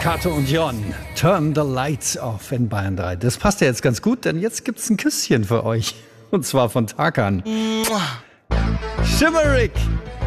Kato und Jon, Turn the Lights Off in Bayern 3. Das passt ja jetzt ganz gut, denn jetzt gibt's ein Küsschen für euch. Und zwar von Tarkan. Shimmerik!